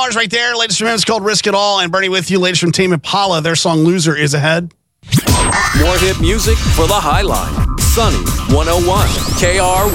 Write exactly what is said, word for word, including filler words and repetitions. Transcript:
dollars right there. Latest from him is called Risk It All. And Bernie with you. Latest from Tame Impala. Their song Loser is ahead. More hit music for the High Line. Sunny one oh one K R